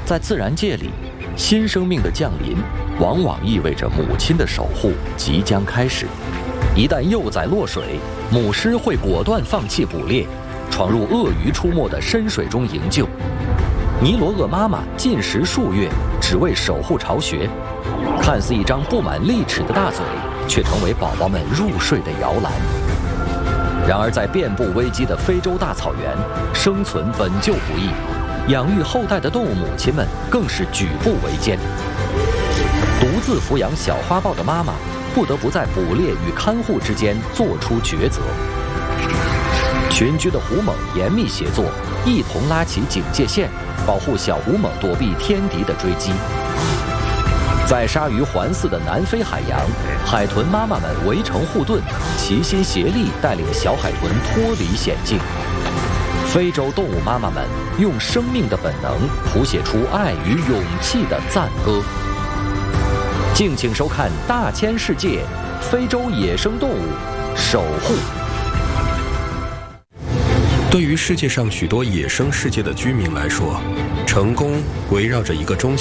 在自然界里，新生命的降临往往意味着母亲的守护即将开始。一旦幼崽落水，母狮会果断放弃捕猎，闯入鳄鱼出没的深水中营救。尼罗鳄妈妈进食数月，只为守护巢穴。看似一张布满利齿的大嘴，却成为宝宝们入睡的摇篮。然而，在遍布危机的非洲大草原，生存本就不易，养育后代的动物母亲们更是举步维艰。独自抚养小花豹的妈妈，不得不在捕猎与看护之间做出抉择。群居的虎猛严密协作，一同拉起警戒线，保护小虎猛躲避天敌的追击。在鲨鱼环伺的南非海洋，海豚妈妈们围城护盾，齐心协力带领小海豚脱离险境。非洲动物妈妈们用生命的本能谱写出爱与勇气的赞歌。敬请收看《大千世界：非洲野生动物守护》。 对于世界上许多野生世界的居民来说，成功围绕着一个中心。